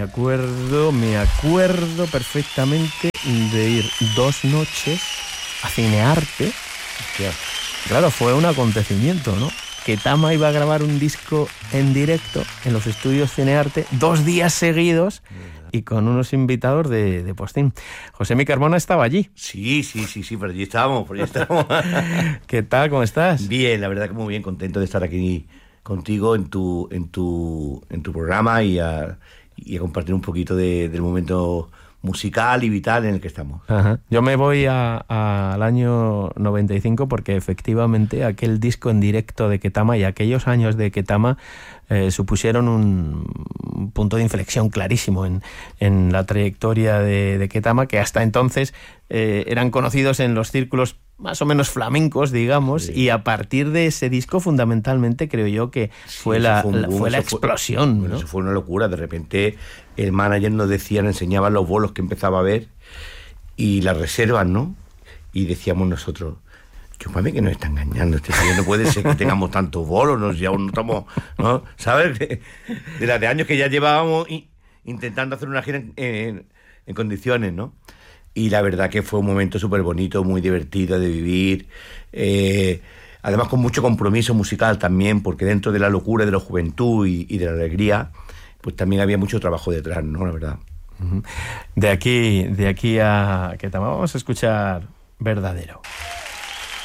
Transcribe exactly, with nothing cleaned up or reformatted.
Me acuerdo, me acuerdo perfectamente de ir dos noches a Cinearte. Hostia. Claro, fue un acontecimiento, ¿no? Que Tama iba a grabar un disco en directo en los estudios Cinearte dos días seguidos y con unos invitados de, de postín. Josemi Carmona estaba allí. Sí, sí, sí, sí, por allí estábamos, por allí estábamos. ¿Qué tal? ¿Cómo estás? Bien, la verdad que muy bien, contento de estar aquí contigo en tu, en tu, en tu programa y a, y a compartir un poquito de, del momento musical y vital en el que estamos. Ajá. Yo me voy a, a, al año noventa y cinco porque efectivamente aquel disco en directo de Ketama y aquellos años de Ketama eh, supusieron un punto de inflexión clarísimo en, en la trayectoria de, de Ketama, que hasta entonces eh, eran conocidos en los círculos más o menos flamencos, digamos, sí. Y a partir de ese disco fundamentalmente creo yo que fue sí, la, fue, la, fue la explosión, fue, ¿no? Eso fue una locura. De repente el manager nos decía, nos enseñaba los bolos que empezaba a ver y las reservas, ¿no? Y decíamos nosotros, chúpame que nos está engañando este señor, no puede ser que tengamos tantos bolos, no, ya no estamos, ¿no? ¿Sabes? De, de las de años que ya llevábamos y, intentando hacer una gira en, en, en condiciones, ¿no? Y la verdad que fue un momento súper bonito, muy divertido de vivir, eh, además con mucho compromiso musical también, porque dentro de la locura de la juventud y, y de la alegría, pues también había mucho trabajo detrás, ¿no? La verdad. De aquí, de aquí a Ketama vamos a escuchar Verdadero.